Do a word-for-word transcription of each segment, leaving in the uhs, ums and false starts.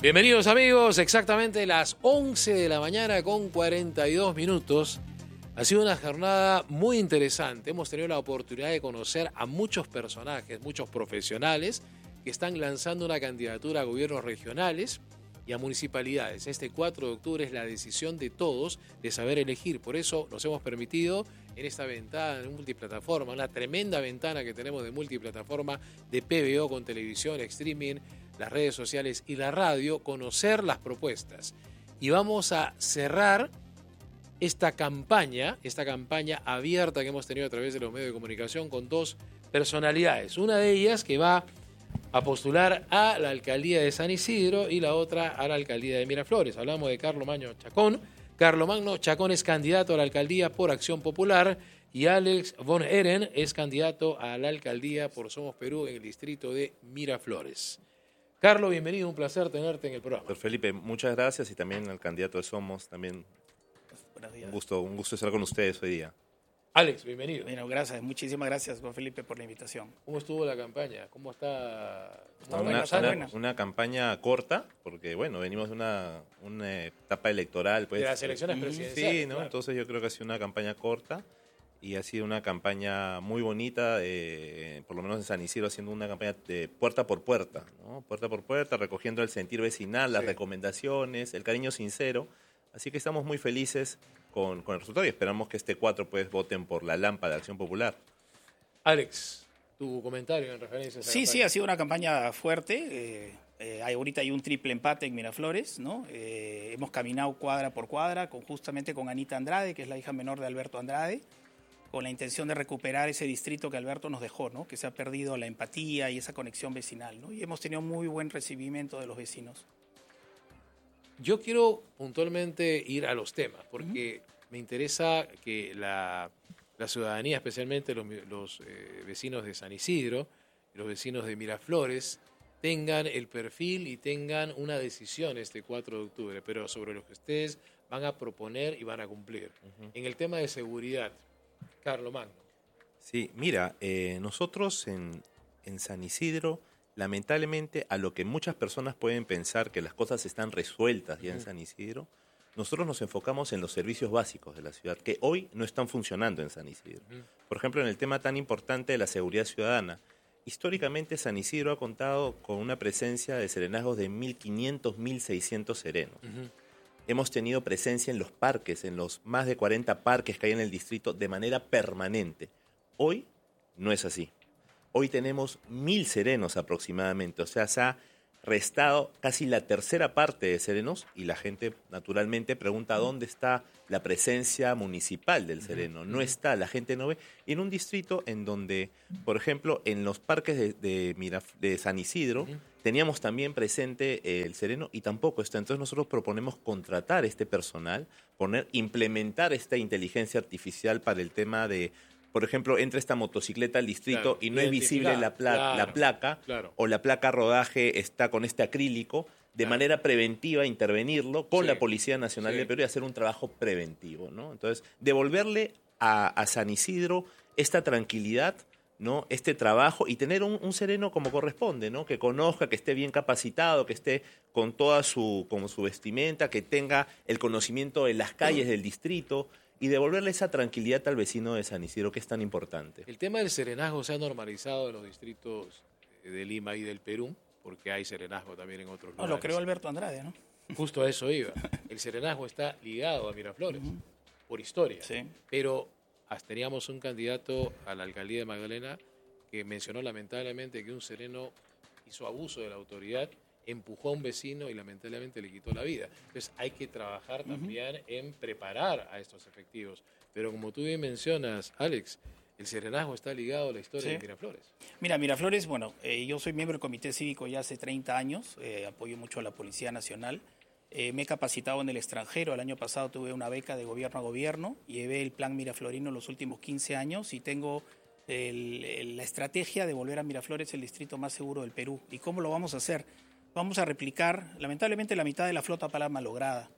Bienvenidos amigos, exactamente las once de la mañana con cuarenta y dos minutos. Ha sido una jornada muy interesante. Hemos tenido la oportunidad de conocer a muchos personajes, muchos profesionales que están lanzando una candidatura a gobiernos regionales y a municipalidades. Este cuatro de octubre es la decisión de todos de saber elegir. Por eso nos hemos permitido en esta ventana de multiplataforma, una tremenda ventana que tenemos de multiplataforma de P B O con televisión, streaming, las redes sociales y la radio, conocer las propuestas. Y vamos a cerrar esta campaña, esta campaña abierta que hemos tenido a través de los medios de comunicación con dos personalidades. Una de ellas que va a postular a la alcaldía de San Isidro y la otra a la alcaldía de Miraflores. Hablamos de Carlomagno Chacón. Carlomagno Chacón es candidato a la alcaldía por Acción Popular y Alex von Eren es candidato a la alcaldía por Somos Perú en el distrito de Miraflores. Carlos, bienvenido, un placer tenerte en el programa. Doctor Felipe, muchas gracias y también al candidato de Somos, también un gusto, un gusto estar con ustedes hoy día. Alex, bienvenido. Bueno, gracias, muchísimas gracias, Juan Felipe, por la invitación. ¿Cómo estuvo la campaña? ¿Cómo está? Está una, buena, está una, buena. una campaña corta, porque bueno, venimos de una, una etapa electoral. Pues, de las elecciones presidenciales. Sí, ¿no? Claro. Entonces yo creo que ha sido una campaña corta y ha sido una campaña muy bonita, eh, por lo menos en San Isidro, haciendo una campaña de puerta por puerta, ¿no? Puerta por puerta, recogiendo el sentir vecinal, las Sí. recomendaciones, el cariño sincero. Así que estamos muy felices con, con el resultado y esperamos que este cuatro pues voten por la lámpara de Acción Popular. Alex, tu comentario en referencia a esa Sí, campaña. sí, ha sido una campaña fuerte. Eh, eh, hay, ahorita hay un triple empate en Miraflores, ¿no? Eh, hemos caminado cuadra por cuadra, con, justamente con Anita Andrade, que es la hija menor de Alberto Andrade, con la intención de recuperar ese distrito que Alberto nos dejó, ¿no? Que se ha perdido la empatía y esa conexión vecinal, ¿no? Y hemos tenido muy buen recibimiento de los vecinos. Yo quiero puntualmente ir a los temas, porque uh-huh. me interesa que la, la ciudadanía, especialmente los, los eh, vecinos de San Isidro y los vecinos de Miraflores, tengan el perfil y tengan una decisión este cuatro de octubre, pero sobre lo que ustedes van a proponer y van a cumplir. Uh-huh. En el tema de seguridad, Carlomagno. Sí, mira, eh, nosotros en, en San Isidro, lamentablemente, a lo que muchas personas pueden pensar que las cosas están resueltas ya en San Isidro, nosotros nos enfocamos en los servicios básicos de la ciudad, que hoy no están funcionando en San Isidro. Por ejemplo, en el tema tan importante de la seguridad ciudadana, históricamente San Isidro ha contado con una presencia de serenazgos de mil quinientos, mil seiscientos serenos. Uh-huh. Hemos tenido presencia en los parques, en los más de cuarenta parques que hay en el distrito de manera permanente. Hoy no es así. Hoy tenemos mil serenos aproximadamente, o sea, se ha restado casi la tercera parte de serenos y la gente naturalmente pregunta dónde está la presencia municipal del sereno. No está, la gente no ve. Y en un distrito en donde, por ejemplo, en los parques de, de, Miraf- de San Isidro, uh-huh. teníamos también presente el sereno y tampoco está. Entonces nosotros proponemos contratar este personal, poner, implementar esta inteligencia artificial para el tema de, por ejemplo, entra esta motocicleta al distrito claro, y no es visible la, pla- claro, la placa claro. o la placa rodaje está con este acrílico, de claro. manera preventiva intervenirlo con sí. la Policía Nacional sí. de Perú y hacer un trabajo preventivo, ¿no? Entonces, devolverle a, a San Isidro esta tranquilidad, ¿no? Este trabajo y tener un, un sereno como corresponde, ¿no? Que conozca, que esté bien capacitado, que esté con toda su, con su vestimenta, que tenga el conocimiento de las calles del distrito, y devolverle esa tranquilidad al vecino de San Isidro, que es tan importante. El tema del serenazgo se ha normalizado en los distritos de Lima y del Perú, porque hay serenazgo también en otros lugares. No, lo creó Alberto Andrade, ¿no? Justo a eso iba. El serenazgo está ligado a Miraflores, uh-huh. por historia. Sí. Pero teníamos un candidato a la alcaldía de Magdalena que mencionó lamentablemente que un sereno hizo abuso de la autoridad, empujó a un vecino y lamentablemente le quitó la vida. Entonces hay que trabajar también uh-huh. en preparar a estos efectivos. Pero como tú bien mencionas, Alex, el serenazgo está ligado a la historia sí. de Miraflores. Mira, Miraflores, bueno, eh, yo soy miembro del Comité Cívico ya hace treinta años, eh, apoyo mucho a la Policía Nacional. Eh, me he capacitado en el extranjero, el año pasado tuve una beca de gobierno a gobierno, llevé el plan miraflorino los últimos quince años y tengo el, el, la estrategia de volver a Miraflores el distrito más seguro del Perú. ¿Y cómo lo vamos a hacer? Vamos a replicar, lamentablemente la mitad de la flota palma malograda.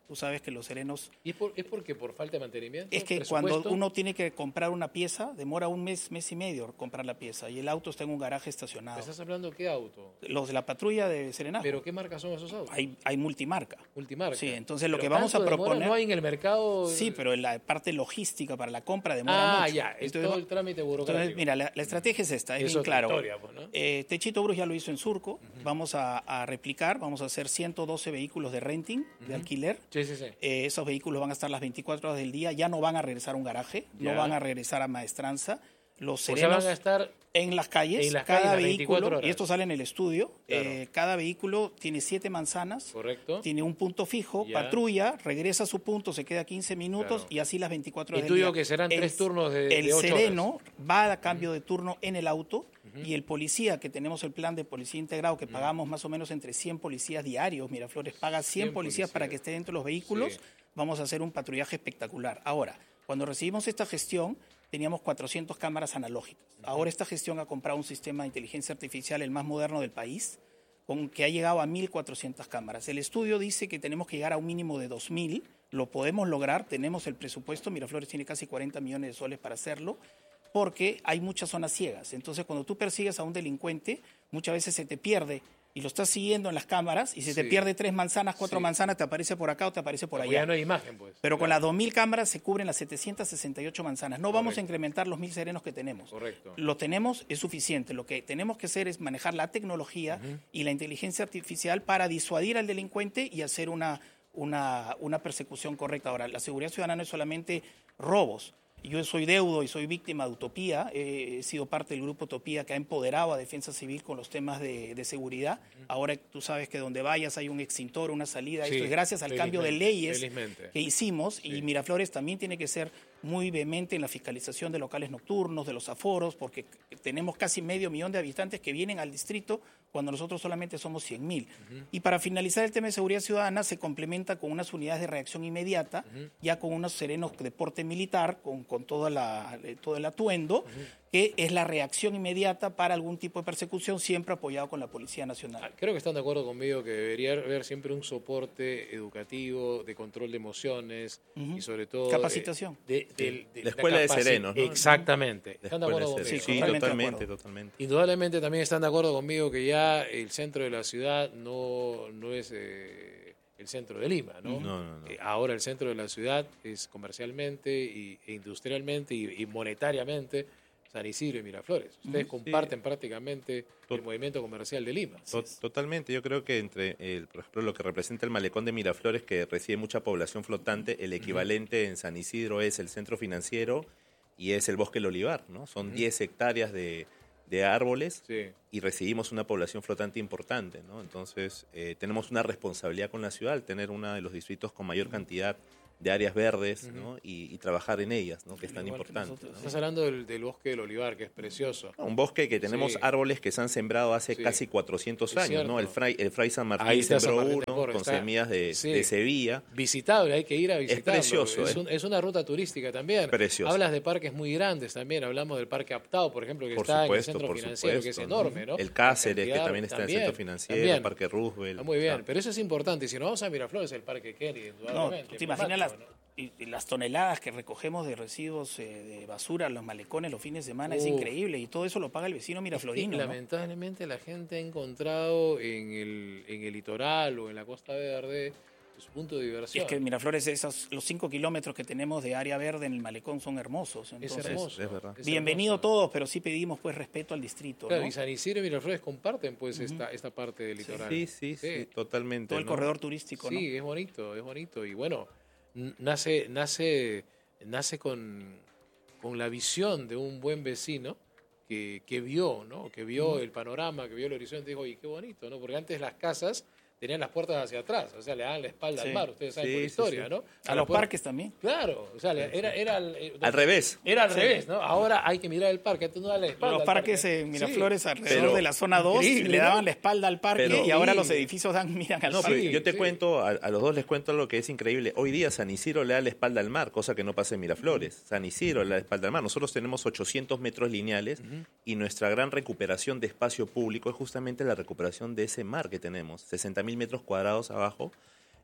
Tú sabes que los serenos... ¿Y es, por, es porque por falta de mantenimiento? Es que cuando uno tiene que comprar una pieza, demora un mes, mes y medio comprar la pieza y el auto está en un garaje estacionado. ¿Me estás hablando de qué auto? Los de la patrulla de serenazgo. ¿Pero qué marcas son esos autos? Hay, hay multimarca. Multimarca. Sí, entonces lo Pero que vamos a tanto demora, proponer... ¿No hay en el mercado? Sí, pero en la parte logística para la compra demora ah, mucho. ya, es entonces, todo el trámite burocrático. Entonces, mira, la, la estrategia es esta, es Es bien otra claro. historia, pues, ¿no? eh, Techito Bruce ya lo hizo en Surco, uh-huh. vamos a, a replicar, vamos a hacer ciento doce vehículos de renting, uh-huh. de alquiler. Sí, sí, sí. Eh, esos vehículos van a estar las veinticuatro horas del día, ya no van a regresar a un garaje, ya. no van a regresar a maestranza. Los serenos o sea, van a estar en las calles, en las cada calles, vehículo, horas. y esto sale en el estudio, claro. eh, cada vehículo tiene siete manzanas, correcto, tiene un punto fijo, ya. patrulla, regresa a su punto, se queda quince minutos claro. y así las veinticuatro horas y tú del día. digo que serán el, tres turnos de, el de ocho sereno horas. va a cambio de turno en el auto uh-huh. y el policía, que tenemos el plan de policía integrado, que uh-huh. pagamos más o menos entre cien policías diarios, Miraflores paga cien, cien policías, policías para que esté dentro de los vehículos, sí. vamos a hacer un patrullaje espectacular. Ahora, cuando recibimos esta gestión, teníamos cuatrocientas cámaras analógicas. Ahora esta gestión ha comprado un sistema de inteligencia artificial, el más moderno del país, con que ha llegado a mil cuatrocientas cámaras. El estudio dice que tenemos que llegar a un mínimo de dos mil, lo podemos lograr, tenemos el presupuesto, Miraflores tiene casi cuarenta millones de soles para hacerlo, porque hay muchas zonas ciegas. Entonces, cuando tú persigues a un delincuente, muchas veces se te pierde y lo estás siguiendo en las cámaras y se sí. te pierde tres manzanas, cuatro sí. manzanas, te aparece por acá o te aparece por allá. Ya no hay imagen, pues. Pero claro. con las dos mil cámaras se cubren las setecientas sesenta y ocho manzanas. No Correcto. Vamos a incrementar los mil serenos que tenemos. Correcto. Lo tenemos, es suficiente. Lo que tenemos que hacer es manejar la tecnología uh-huh. y la inteligencia artificial para disuadir al delincuente y hacer una, una, una persecución correcta. Ahora, la seguridad ciudadana no es solamente robos. Yo soy deudo y soy víctima de Utopía, eh, he sido parte del grupo Utopía que ha empoderado a Defensa Civil con los temas de, de seguridad. Ahora tú sabes que donde vayas hay un extintor, una salida, sí, esto es gracias al cambio de leyes felizmente. Que hicimos sí. y Miraflores también tiene que ser muy vehemente en la fiscalización de locales nocturnos, de los aforos, porque tenemos casi medio millón de habitantes que vienen al distrito cuando nosotros solamente somos cien mil. Uh-huh. Y para finalizar el tema de seguridad ciudadana se complementa con unas unidades de reacción inmediata, uh-huh. ya con unos serenos de porte militar, con, con toda la, todo el atuendo, uh-huh. que es la reacción inmediata para algún tipo de persecución, siempre apoyado con la Policía Nacional. Creo que están de acuerdo conmigo que debería haber siempre un soporte educativo, de control de emociones uh-huh. y sobre todo... Capacitación. De, de, de, de la escuela la de serenos, ¿no? Exactamente. ¿Están de acuerdo conmigo? Sí, sí, totalmente, totalmente. Indudablemente también están de acuerdo conmigo que ya el centro de la ciudad no, no es eh, el centro de Lima, ¿no? No, no, no. Eh, ahora el centro de la ciudad es comercialmente y, e industrialmente y, y monetariamente San Isidro y Miraflores. Ustedes sí. comparten prácticamente el movimiento comercial de Lima. Totalmente. Yo creo que entre, el, por ejemplo, lo que representa el malecón de Miraflores, que recibe mucha población flotante, el equivalente uh-huh. en San Isidro es el centro financiero y es el bosque El Olivar, ¿no? Son uh-huh. diez hectáreas de, de árboles sí. y recibimos una población flotante importante, ¿no? Entonces, eh, tenemos una responsabilidad con la ciudad al tener uno de los distritos con mayor uh-huh. cantidad de áreas verdes, uh-huh. ¿no? y, y trabajar en ellas, ¿no? Que es tan importante. ¿no? Estás hablando del, del bosque del Olivar, que es precioso. No, un bosque que tenemos sí. árboles que se han sembrado hace sí. casi cuatrocientos es años, cierto. ¿no? El Fray, el Fray San Martín sembró uno con está. semillas de, sí. de Sevilla. Visitable, hay que ir a visitarlo. Es precioso. Es, un, es una ruta turística también. Precioso. Hablas de parques muy grandes también, hablamos del Parque Aptao, por ejemplo, que por está supuesto, en el centro financiero, supuesto, que es enorme, ¿no? El Cáceres, que también está también, en el centro financiero, también. El Parque Roosevelt. Está muy bien, claro. Pero eso es importante. Y si no vamos a Miraflores, el Parque Kennedy, indudablemente. No, ¿te imaginas las... Y las toneladas que recogemos de residuos eh, de basura, los malecones los fines de semana, uh, es increíble y todo eso lo paga el vecino miraflorino. Es que, ¿no? Lamentablemente la gente ha encontrado en el, en el litoral o en la Costa Verde su punto de diversión. Y es que Miraflores, esos, los cinco kilómetros que tenemos de área verde en el malecón son hermosos. Entonces, es hermoso. Es verdad. Bienvenido todos, pero sí pedimos pues respeto al distrito. Claro, ¿no? Y San Isidro y Miraflores comparten pues uh-huh. esta, esta parte del litoral. Sí, sí, sí, sí totalmente. Todo el ¿no? corredor turístico, Sí, ¿no? es bonito, es bonito. Y bueno, nace, nace, nace con, con la visión de un buen vecino que, que vio, ¿no? Que vio uh-huh. el panorama, que vio el horizonte y dijo, oye, qué bonito, ¿no? Porque antes las casas tenían las puertas hacia atrás, o sea, le daban la espalda sí. al mar, ustedes saben sí, por sí, historia, sí. ¿no? A, a los puertas, parques también. Claro, o sea, era, era el, eh, al revés. Era al sí. revés, ¿no? Ahora hay que mirar el parque, tú no das la espalda. Los parques parque. en Miraflores sí. alrededor pero, de la zona dos le daban ¿no? la espalda al parque pero, y ahora sí. los edificios dan miran al no, parque. Pero yo te sí. cuento, a, a los dos les cuento lo que es increíble. Hoy día San Isidro le da la espalda al mar, cosa que no pasa en Miraflores. San Isidro le da la espalda al mar. Nosotros tenemos ochocientos metros lineales uh-huh. y nuestra gran recuperación de espacio público es justamente la recuperación de ese mar que tenemos, sesenta mil metros cuadrados abajo,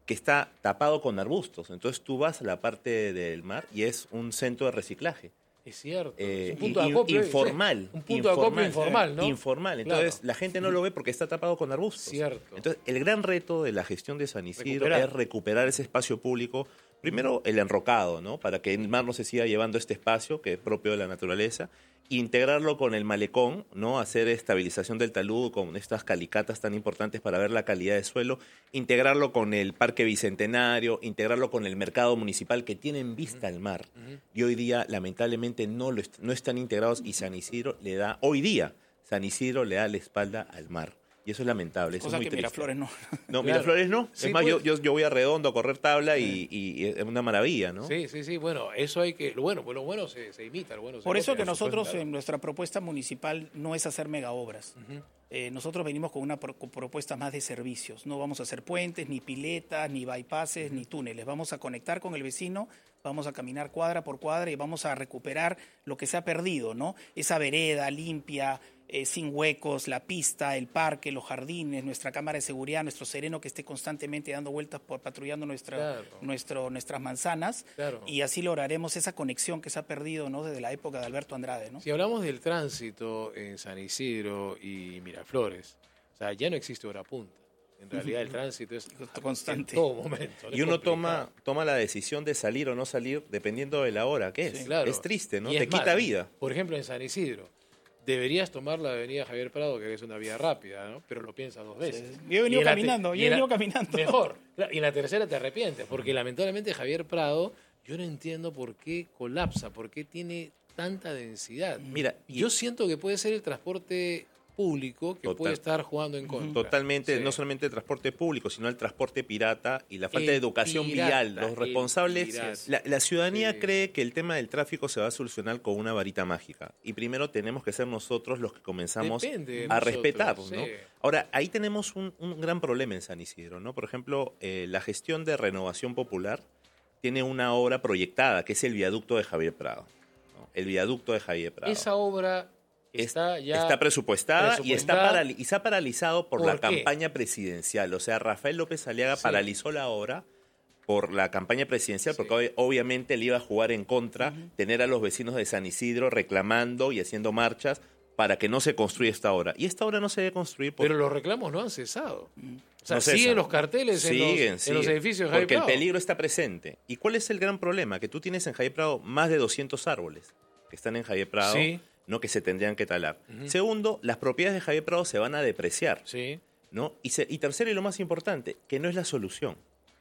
que está tapado con arbustos. Entonces tú vas a la parte del mar y es un centro de reciclaje. Es cierto. Eh, es un punto in- de acopio. informal. Sí. Un punto informal, de acopio informal, ¿no? Informal. Entonces Claro. la gente no lo ve porque está tapado con arbustos. Cierto. Entonces el gran reto de la gestión de San Isidro Recuperar. es recuperar ese espacio público. Primero el enrocado, ¿no? Para que el mar no se siga llevando este espacio que es propio de la naturaleza. Integrarlo con el malecón, ¿no? Hacer estabilización del talud con estas calicatas tan importantes para ver la calidad de suelo, integrarlo con el Parque Bicentenario, integrarlo con el mercado municipal que tienen vista al mar. Ujú. Y hoy día, lamentablemente, no, lo est- no están integrados y San Isidro le da, hoy día, San Isidro le da la espalda al mar. Y eso es lamentable, eso Cosa es muy que triste. Miraflores no. No, Claro. Miraflores no. Sí, es más, pues. yo, yo, yo voy a Redondo a correr tabla y, y- y es una maravilla, ¿no? Sí, sí, sí. Bueno, eso hay que. Lo bueno, pues lo bueno se, se imita, lo bueno se Por eso copia, que por supuesto, nosotros claro. en nuestra propuesta municipal no es hacer mega obras. Ujú. Eh, nosotros venimos con una pro- con propuesta más de servicios. No vamos a hacer puentes, ni piletas, ni bypasses, ni túneles. Vamos a conectar con el vecino, vamos a caminar cuadra por cuadra y vamos a recuperar lo que se ha perdido, ¿no? Esa vereda limpia, eh, sin huecos, la pista, el parque, los jardines, nuestra cámara de seguridad, nuestro sereno que esté constantemente dando vueltas por patrullando nuestra, Claro. nuestro, nuestras manzanas. Claro. Y así lograremos esa conexión que se ha perdido, ¿no? Desde la época de Alberto Andrade, ¿no? Si hablamos del tránsito en San Isidro y Miraflores, o sea, ya no existe hora punta. En realidad el tránsito es Constante. en todo momento. ¿no? Y Es uno complicado. toma, toma la decisión de salir o no salir dependiendo de la hora que es. Sí, claro. Es triste, ¿no? Y Te es más, quita vida. Por ejemplo, en San Isidro, deberías tomar la avenida Javier Prado, que es una vía rápida, ¿no? Pero lo piensas dos veces. Sí. Yo he venido Y en la te- caminando, y yo he en la- venido caminando. Mejor. Claro, y en la tercera te arrepientes, porque lamentablemente Javier Prado, yo no entiendo por qué colapsa, por qué tiene tanta densidad. Mira, y- Yo siento que puede ser el transporte público que Total. puede estar jugando en contra. Totalmente, Sí. no solamente el transporte público, sino el transporte pirata y la falta El de educación pirata, vial. Los el responsables, pirata. la, la ciudadanía Sí. cree que el tema del tráfico se va a solucionar con una varita mágica. Y primero tenemos que ser nosotros los que comenzamos Depende de a nosotros, respetar, ¿no? sí. Ahora, ahí tenemos un, un gran problema en San Isidro, ¿no? Por ejemplo, eh, la gestión de Renovación Popular tiene una obra proyectada, que es el viaducto de Javier Prado, ¿no? El viaducto de Javier Prado. Esa obra Es- está ya está presupuestada, y está presupuestada. parali- y está paralizado por, ¿Por la qué? campaña presidencial. O sea, Rafael López Aliaga Sí. paralizó la obra por la campaña presidencial, Sí. porque ob- obviamente le iba a jugar en contra, tener a los vecinos de San Isidro reclamando y haciendo marchas para que no se construya esta obra. Y esta obra no se debe construir por... Pero los reclamos no han cesado. O sea, No cesan. siguen los carteles en, Siguen, los, en los siguen, edificios de Javier porque el Prado. peligro está presente. ¿Y cuál es el gran problema? Que tú tienes en Javier Prado más de doscientos árboles que están en Javier Prado, Sí. ¿no? Que se tendrían que talar. Ujú. Segundo, las propiedades de Javier Prado se van a depreciar. Sí. ¿No? Y, se- y tercero, y lo más importante, que no es la solución.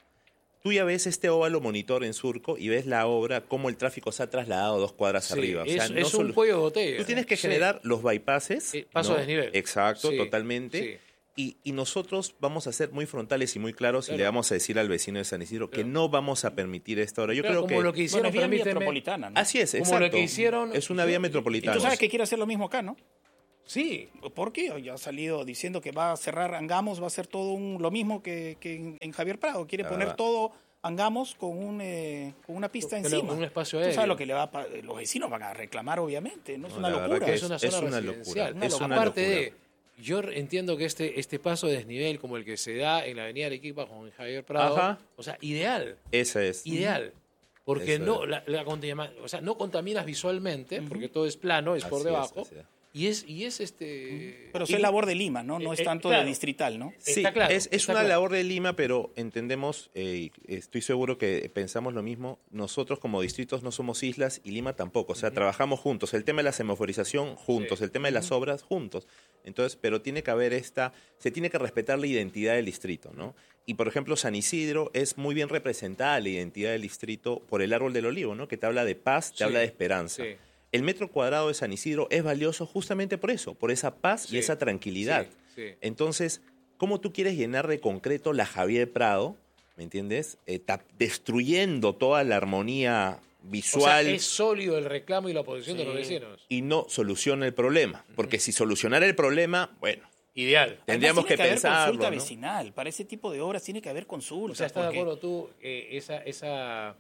Tú ya ves este óvalo monitor en Surco y ves la obra, cómo el tráfico se ha trasladado dos cuadras Sí, arriba. O sea, es, no es un solu- cuello de botella. Tú tienes que Sí. generar los bypasses. Eh, paso ¿no? a desnivel. Exacto, Sí, totalmente. sí. Y, y nosotros vamos a ser muy frontales y muy claros Claro. y le vamos a decir al vecino de San Isidro que Claro. no vamos a permitir esta obra. Yo Claro, creo como que... lo que hicieron, Bueno, es vía permíteme, metropolitana, ¿no? Así es, como exacto. lo que hicieron- Es una vía y- y- y Y metropolitana. tú sabes que quiere hacer lo mismo acá, ¿no? Sí, ¿Por qué? Ya ha salido diciendo que va a cerrar Angamos, va a hacer todo un, lo mismo que, que en, en Javier Prado. Quiere La poner verdad. todo Angamos con, un, eh, con una pista Con encima. un espacio Tú aéreo. sabes lo que le va a pa- los vecinos van a reclamar, obviamente. No es No, una la verdad locura. que es una es- zona es una residencial. locura, es Una una Aparte locura. de, yo entiendo que este, este paso de desnivel como el que se da en la avenida Arequipa con Javier Prado, Ajá. o sea, ideal, Esa es. ideal. Porque Eso no, es. la, la contamina- o sea, no contaminas visualmente, porque todo es plano, es por Así es, debajo. así es. Y es, y es este. Pero y- eso es labor de Lima, ¿no? No es Eh, eh, tanto claro. de distrital, ¿no? Sí, Está claro, es, es está una claro. labor de Lima, pero entendemos, eh, y estoy seguro que pensamos lo mismo, nosotros como distritos no somos islas y Lima tampoco, o sea, trabajamos juntos, el tema de la semaforización juntos, Sí. el tema de las obras juntos, entonces, pero tiene que haber esta, se tiene que respetar la identidad del distrito, ¿no? Y por ejemplo, San Isidro es muy bien representada la identidad del distrito por el árbol del olivo, ¿no? Que te habla de paz, te Sí, habla de esperanza. sí. El metro cuadrado de San Isidro es valioso justamente por eso, por esa paz Sí, y esa tranquilidad. sí, sí. Entonces, ¿cómo tú quieres llenar de concreto la Javier Prado, ¿me entiendes? Eh, ta- destruyendo toda la armonía O sea, visual es sólido el reclamo y la oposición de los Sí. vecinos. y no soluciona el problema. Porque si solucionara el problema, bueno, Ideal. tendríamos Además, que tiene haber pensarlo, consulta ¿no? vecinal. Para ese tipo de obras tiene que haber consulta. O sea, ¿estás de porque- acuerdo tú? Eh, esa, esa,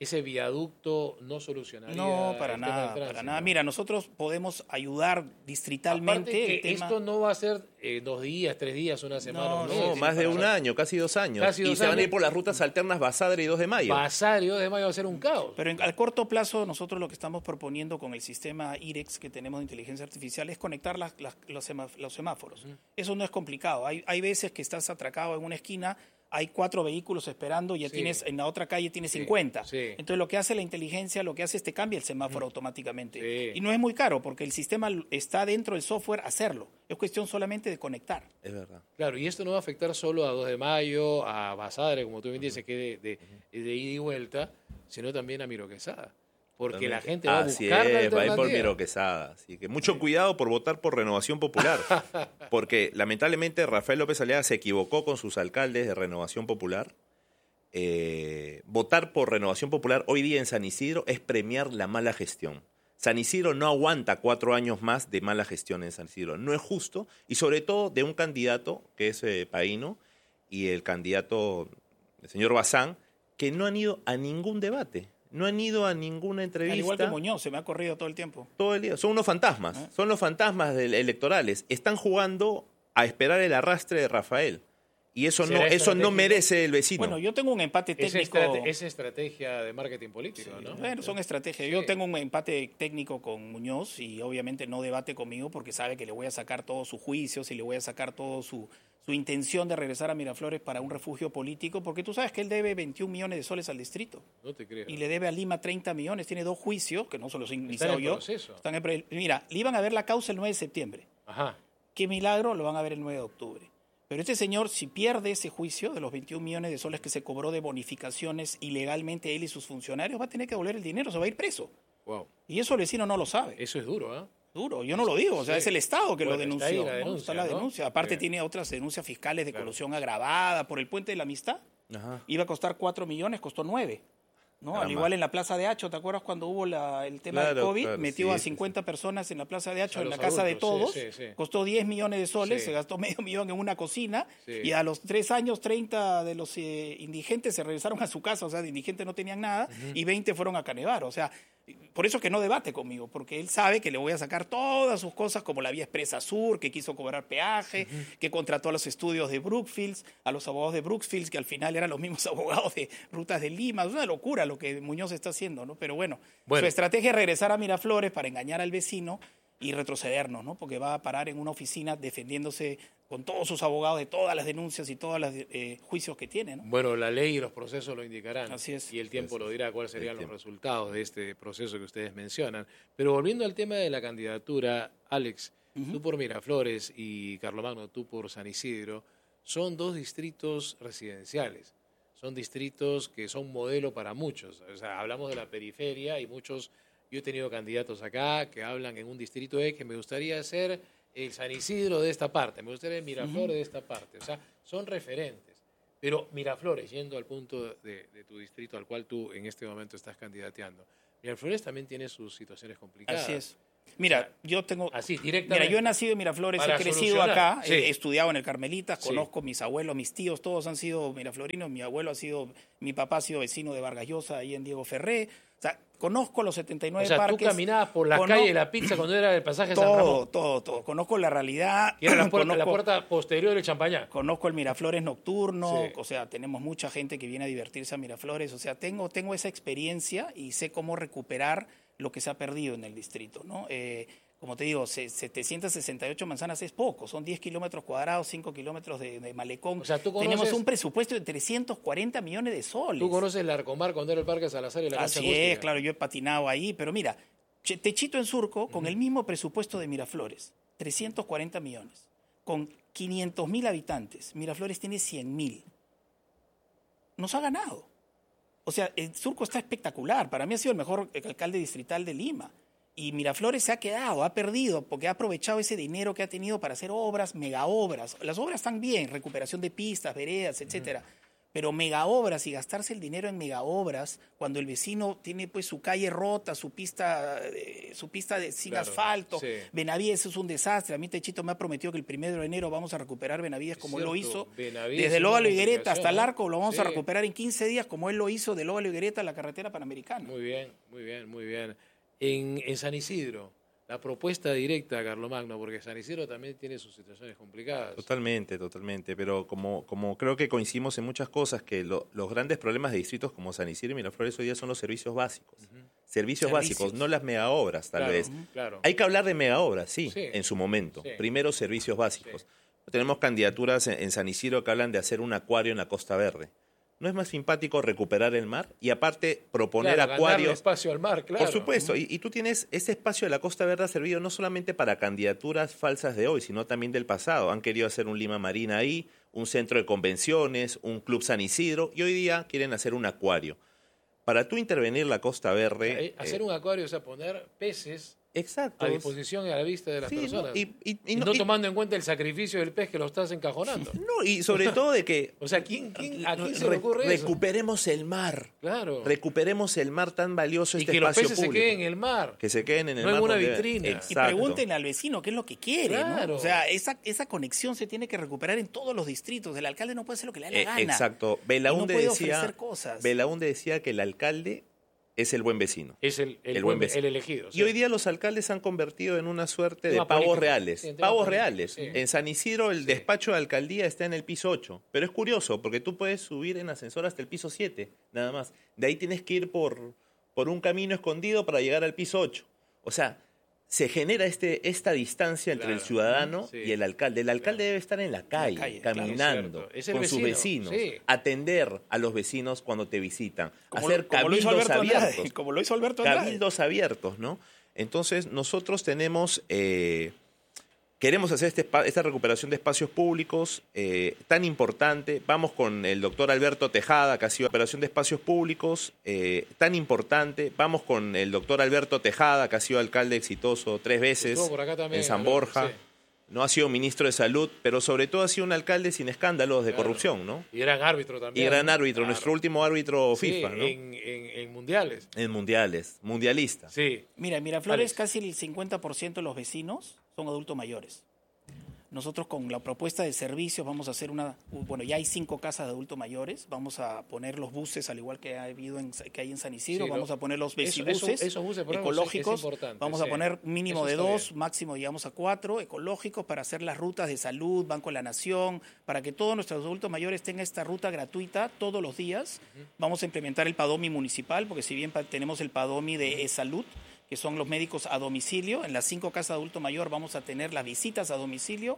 ese viaducto no solucionaría No, para el tema nada, del tránsito. para nada. Mira, nosotros podemos ayudar distritalmente. Aparte que el tema... esto no va a ser eh, dos días, tres días, una semana, No, un no, mes. No, más de Para- un año, casi dos años. Casi y dos se van a ir años. por las rutas alternas Basadre y dos de mayo. Basario de mayo va a ser un caos. Pero en, al corto plazo, nosotros lo que estamos proponiendo con el sistema I R E X que tenemos de inteligencia artificial es conectar las, las- los, semá- los semáforos. Uh-huh. Eso no es complicado. Hay, hay veces que estás atracado en una esquina, hay cuatro vehículos esperando y ya Sí. tienes en la otra calle tienes Sí, cincuenta. sí. Entonces lo que hace la inteligencia, lo que hace es te cambia el semáforo uh-huh. automáticamente. Sí. Y no es muy caro porque el sistema está dentro del software hacerlo. Es cuestión solamente de conectar. Es verdad. Claro, y esto no va a afectar solo a dos de mayo, a Basadre, como tú bien dices, que de, de, de ida y vuelta, sino también a Miro Quesada. Porque la gente va a Así buscar la es, va a ir por alternativa. Miro Quesada. Así que mucho cuidado por votar por Renovación Popular. Porque lamentablemente Rafael López Aliaga se equivocó con sus alcaldes de Renovación Popular. Eh, votar por Renovación Popular hoy día en San Isidro es premiar la mala gestión. San Isidro no aguanta cuatro años más de mala gestión en San Isidro. No es justo. Y sobre todo de un candidato que es eh, Paino y el candidato, el señor Bazán, que no han ido a ningún debate. No han ido a ninguna entrevista. Al igual que Muñoz, se me ha corrido todo el tiempo. Todo el día. Son unos fantasmas. ¿Eh? Son los fantasmas del, electorales. Están jugando a esperar el arrastre de Rafael. Y eso no, eso no merece el vecino. Bueno, yo tengo un empate técnico. Es, estrate es estrategia de marketing político, sí, ¿no? Bueno, son estrategias. Sí. Yo tengo un empate técnico con Muñoz y obviamente no debate conmigo porque sabe que le voy a sacar todos sus juicios y le voy a sacar todo su, su intención de regresar a Miraflores para un refugio político, porque tú sabes que él debe veintiún millones de soles al distrito. No te creo. Y le debe a Lima treinta millones. Tiene dos juicios, que no se los he iniciado yo. Proceso. Están en, mira, le iban a ver la causa el nueve de septiembre. Ajá. Qué milagro, lo van a ver el nueve de octubre. Pero este señor, si pierde ese juicio de los veintiún millones de soles que se cobró de bonificaciones ilegalmente él y sus funcionarios, va a tener que devolver el dinero, se va a ir preso. Wow. Y eso el vecino no lo sabe. Eso es duro, ¿eh? Duro, yo no lo digo, o sea, sí. Es el Estado que bueno, lo denunció. Está, ahí la denuncia, ¿no? Está la ¿no? denuncia. Aparte Bien. tiene otras denuncias fiscales de claro. colusión agravada por el Puente de la Amistad. Ajá. Iba a costar cuatro millones, costó nueve. ¿no? Al igual en la Plaza de Hacho, ¿te acuerdas cuando hubo la, el tema claro, del COVID? claro, Metió sí, a cincuenta sí. personas en la Plaza de Hacho, a en la adultos, casa de todos, sí, sí, sí. costó diez millones de soles, sí. se gastó medio millón en una cocina, sí. y a los tres años, treinta de los eh, indigentes se regresaron a su casa, o sea, de indigentes no tenían nada, uh-huh. y veinte fueron a Canevar, o sea, por eso es que no debate conmigo, porque él sabe que le voy a sacar todas sus cosas, como la Vía Expresa Sur, que quiso cobrar peaje, uh-huh. que contrató a los estudios de Brookfield, a los abogados de Brookfield, que al final eran los mismos abogados de Rutas de Lima. Es una locura lo que Muñoz está haciendo, ¿no? Pero bueno, bueno, su estrategia es regresar a Miraflores para engañar al vecino y retrocedernos, ¿no? Porque va a parar en una oficina defendiéndose con todos sus abogados de todas las denuncias y todos los eh, juicios que tiene, ¿no? Bueno, la ley y los procesos lo indicarán. Así es. Y el tiempo es. lo dirá cuáles serían los resultados de este proceso que ustedes mencionan. Pero volviendo al tema de la candidatura, Alex, uh-huh. tú por Miraflores y Carlomagno, tú por San Isidro, son dos distritos residenciales. Son distritos que son modelo para muchos. O sea, hablamos de la periferia y muchos... Yo he tenido candidatos acá que hablan en un distrito E que me gustaría ser el San Isidro de esta parte, me gustaría el Miraflores uh-huh. de esta parte. O sea, son referentes. Pero Miraflores, yendo al punto de, de tu distrito al cual tú en este momento estás candidateando, Miraflores también tiene sus situaciones complicadas. Así es. Mira, o sea, yo tengo... Así, directamente. Mira, yo he nacido en Miraflores, he crecido acá, sí. he estudiado en el Carmelitas, sí. conozco mis abuelos, mis tíos, todos han sido miraflorinos, mi abuelo ha sido, mi papá ha sido vecino de Vargas Llosa, ahí en Diego Ferré. O sea, conozco los setenta y nueve o sea, parques. Tú caminabas por la conozco, calle de la pizza cuando era el pasaje de todo, San Ramón. Todo, todo. Conozco la realidad. Y era la puerta, conozco, la puerta posterior del Champañá. Conozco el Miraflores nocturno. Sí. O sea, tenemos mucha gente que viene a divertirse a Miraflores. O sea, tengo, tengo esa experiencia y sé cómo recuperar lo que se ha perdido en el distrito, ¿no? Eh, como te digo, setecientas sesenta y ocho manzanas es poco, son diez kilómetros cuadrados, cinco kilómetros de, de malecón. O sea, ¿tú conoces, tenemos un presupuesto de trescientos cuarenta millones de soles. ¿Tú conoces el Arcomar cuando era el Parque Salazar y la Así Cancha es, claro, yo he patinado ahí, pero mira, Techito en Surco, con uh-huh. el mismo presupuesto de Miraflores, trescientos cuarenta millones, con quinientos mil habitantes, Miraflores tiene cien mil. Nos ha ganado. O sea, el Surco está espectacular, para mí ha sido el mejor alcalde distrital de Lima. Y Miraflores se ha quedado, ha perdido, porque ha aprovechado ese dinero que ha tenido para hacer obras, mega obras. Las obras están bien, recuperación de pistas, veredas, etcétera. Uh-huh. Pero megaobras y gastarse el dinero en megaobras cuando el vecino tiene pues su calle rota, su pista, eh, su pista de, sin Claro, asfalto. sí. Benavides es un desastre. A mí Techito me ha prometido que el primero de enero vamos a recuperar Benavides como Es lo cierto, hizo. Benavides Desde es el Óvalo una Higuereta hasta el complicación, Arco lo vamos ¿no? a Sí. recuperar en quince días como él lo hizo del Óvalo Higuereta a la carretera panamericana. Muy bien, muy bien, muy bien. En, en San Isidro, la propuesta directa, Carlomagno, porque San Isidro también tiene sus situaciones complicadas. Totalmente, totalmente. Pero como, como creo que coincidimos en muchas cosas, que lo- los grandes problemas de distritos como San Isidro y Miraflores hoy día son los servicios básicos. Servicios, Servicios. básicos, no las megaobras, tal Claro, vez. claro. Hay que hablar de megaobras, sí, Sí. en su momento. Sí. Primero, servicios básicos. Tenemos candidaturas en, en San Isidro que hablan de hacer un acuario en la Costa Verde. ¿No es más simpático recuperar el mar? Y aparte, proponer Claro, ganarle acuarios. espacio al mar, claro. Por supuesto, y, y tú tienes ese espacio de la Costa Verde ha servido no solamente para candidaturas falsas de hoy, sino también del pasado. Han querido hacer un Lima Marina ahí, un centro de convenciones, un club San Isidro, y hoy día quieren hacer un acuario. Para tú intervenir la Costa Verde... Eh, Hacer eh, un acuario, o sea, poner peces Exacto. a disposición y a la vista de las Sí, ¿no? personas. Y, y- y Y no, no y- tomando en cuenta el sacrificio del pez que lo estás encajonando. no, y sobre todo de que... O sea, ¿quién, quién, ¿a quién se le re- ocurre eso? recuperemos el mar. Claro. Recuperemos el mar tan valioso, Y este que los espacio peces se público. queden en el mar. Que se queden en el No en mar. una donde- vitrina. Y Y Exacto. pregúntenle al vecino qué es lo que quiere, Claro. ¿no? O sea, esa, esa conexión se tiene que recuperar en todos los distritos. El alcalde no puede hacer lo que le da la Eh, gana. exacto. Y no Belaúnde puede decía, ofrecer cosas. Belaúnde decía que el alcalde es el buen vecino. Es el, el, El buen- buen vecino. el elegido. Y hoy día los alcaldes se han convertido en una suerte de Tema pavos político. reales. Sí, en tema Pavos político, reales. sí. En San Isidro el Sí. despacho de alcaldía está en el piso ocho. Pero es curioso porque tú puedes subir en ascensor hasta el piso siete, nada más. De ahí tienes que ir por, por un camino escondido para llegar al piso ocho. O sea, se genera este, esta distancia entre Claro. el ciudadano Sí. y el alcalde. El alcalde Claro. debe estar en la calle, calle, claro. caminando, Es cierto. Es el con sus vecino, vecinos, sí. atender a los vecinos cuando te visitan, Como hacer lo- como lo hizo cabildos Alberto Andrade, abiertos. como lo hizo Alberto Andrade. Cabildos abiertos, ¿no? Entonces, nosotros tenemos, eh, queremos hacer este, espa- esta recuperación de espacios públicos eh, tan importante. Vamos con el doctor Alberto Tejada, que ha sido recuperación de espacios públicos eh, tan importante. Vamos con el doctor Alberto Tejada, que ha sido alcalde exitoso tres veces Estuvo por acá también, en San Alberto, Borja. sí. No ha sido ministro de Salud, pero sobre todo ha sido un alcalde sin escándalos de Claro. corrupción, ¿no? Y gran árbitro Y también. gran ¿no? árbitro, Claro. nuestro último árbitro Sí, FIFA, ¿no? en, en, en mundiales. En mundiales, mundialista. Sí. Mira, en Miraflores Alex. casi el cincuenta por ciento de los vecinos son adultos mayores. Nosotros con la propuesta de servicios vamos a hacer una, bueno, ya hay cinco casas de adultos mayores, vamos a poner los buses al igual que ha habido en, que hay en San Isidro, Sí, vamos lo- a poner los eso- bicibuses eso- esos buses, por ejemplo, ecológicos, es importante, vamos sí. a poner mínimo Eso de está dos, bien. máximo llegamos a cuatro ecológicos para hacer las rutas de salud, Banco de la Nación, para que todos nuestros adultos mayores tengan esta ruta gratuita todos los días. Vamos a implementar el PADOMI municipal, porque si bien pa- tenemos el PADOMI de salud, que son los médicos a domicilio, en las cinco casas de adulto mayor vamos a tener las visitas a domicilio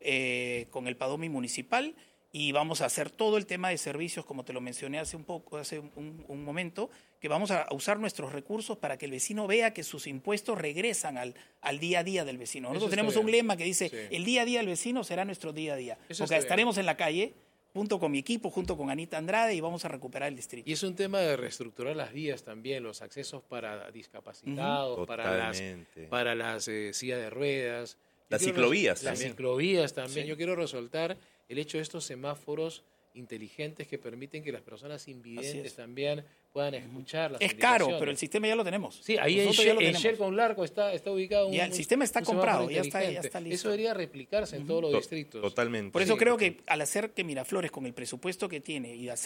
eh, con el PADOMI municipal y vamos a hacer todo el tema de servicios, como te lo mencioné hace un poco, hace un, un momento, que vamos a usar nuestros recursos para que el vecino vea que sus impuestos regresan al, al día a día del vecino. Nosotros Eso está tenemos bien. un lema que dice, Sí. el día a día del vecino será nuestro día a día. Eso Porque está estaremos en la calle junto con mi equipo, junto con Anita Andrade y vamos a recuperar el distrito. Y es un tema de reestructurar las vías también, los accesos para discapacitados, Ujú. para las, Totalmente. para las eh, sillas de ruedas. Yo Las quiero ciclovías res- Las también. ciclovías también. Sí. Yo quiero resaltar el hecho de estos semáforos inteligentes que permiten que las personas invidentes es. también puedan escuchar las Es caro, indicaciones. pero el sistema ya lo tenemos. Sí, ahí en, Nosotros ya Shell, lo en tenemos. Shell con Larco está, está ubicado un Ya, el sistema está un semáforo comprado, ya está- ya inteligente. está listo. Eso debería replicarse en todos los To- distritos. Totalmente. Por eso Sí. creo que al hacer que Miraflores, con el presupuesto que tiene y hacer